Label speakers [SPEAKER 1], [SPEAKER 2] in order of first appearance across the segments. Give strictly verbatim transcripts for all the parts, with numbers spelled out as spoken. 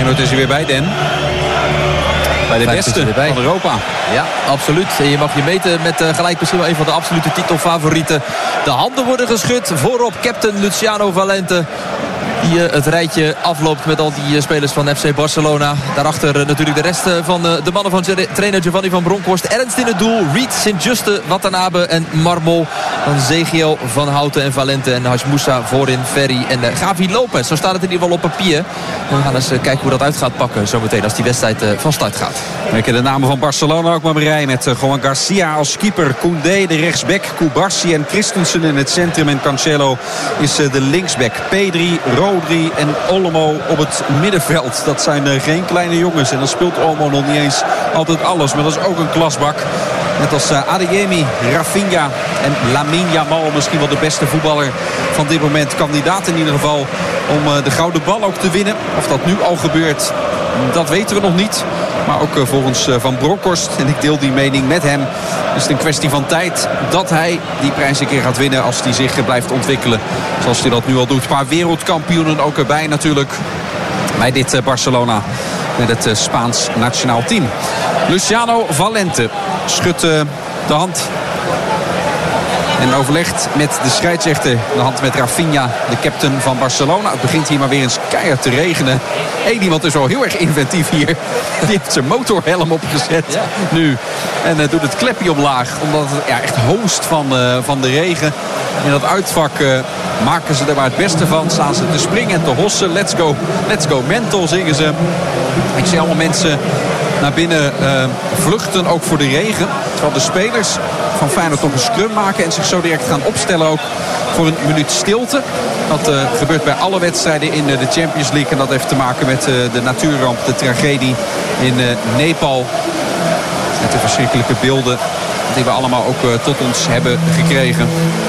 [SPEAKER 1] Feyenoord is er weer bij, Den. Bij de beste bij. van Europa.
[SPEAKER 2] Ja, absoluut. En je mag je meten met uh, gelijk misschien wel een van de absolute titelfavorieten. De handen worden geschud. Voorop captain Luciano Valente. Die uh, het rijtje afloopt met al die uh, spelers van F C Barcelona. Daarachter uh, natuurlijk de rest uh, van uh, de mannen van trainer Giovanni van Bronckhorst. Ernst in het doel. Reed, Sint-Juste, Watanabe en Marmol. Dan Zegiel, Van Houten en Valente. En Hashmoussa voorin, Ferry en uh, Gavi Lopez. Zo staat het in ieder geval op papier. En we gaan eens uh, kijken hoe dat uit gaat pakken zometeen als die wedstrijd uh, van start gaat.
[SPEAKER 1] We kennen de namen van Barcelona ook maar bij met uh, Juan Garcia als keeper. Koundé de rechtsback. Kubarsi en Christensen in het centrum. En Cancelo is uh, de linksback. Pedri, Rodri en Olmo op het middenveld. Dat zijn uh, geen kleine jongens. En dan speelt Olmo nog niet eens altijd alles. Maar dat is ook een klasbak. Net als uh, Adeyemi, Rafinha en Lamine Yamal. Misschien wel de beste voetballer van dit moment. Kandidaat in ieder geval om uh, de gouden bal ook te winnen. Of dat nu al gebeurt, dat weten we nog niet. Maar ook uh, volgens uh, Van Bronckhorst, en ik deel die mening met hem, is het een kwestie van tijd dat hij die prijs een keer gaat winnen als hij zich uh, blijft ontwikkelen. Zoals hij dat nu al doet. Een paar wereldkampioenen ook erbij natuurlijk bij dit uh, Barcelona. Met het uh, Spaans nationaal team. Luciano Valente schudt uh, de hand. En overlegt met de scheidsrechter de hand met Rafinha, de captain van Barcelona. Het begint hier maar weer eens keihard te regenen. Eén iemand is wel heel erg inventief hier. Die heeft zijn motorhelm opgezet ja. nu. En uh, doet het klepje omlaag. Omdat het ja, echt hoost van, uh, van de regen. In dat uitvak uh, maken ze er maar het beste van. Staan ze te springen en te hossen. Let's go, let's go mental zingen ze. Ik zie allemaal mensen naar binnen uh, vluchten, ook voor de regen. Terwijl de spelers van Feyenoord nog een scrum maken en zich zo direct gaan opstellen ook voor een minuut stilte. Dat uh, gebeurt bij alle wedstrijden in uh, de Champions League. En dat heeft te maken met uh, de natuurramp, de tragedie in uh, Nepal. Met de verschrikkelijke beelden die we allemaal ook uh, tot ons hebben gekregen.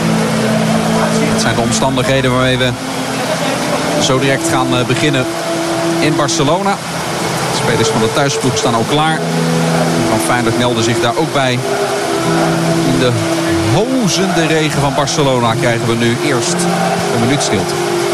[SPEAKER 1] Het zijn de omstandigheden waarmee we zo direct gaan uh, beginnen in Barcelona. De spelers van de thuisploeg staan ook klaar. Van Feyenoord melden zich daar ook bij. In de hozende regen van Barcelona krijgen we nu eerst een minuut stilte.